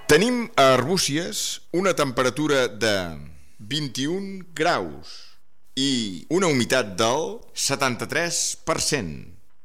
Tenim a Arbúcies una temperatura de 21 graus i una humitat del 73%.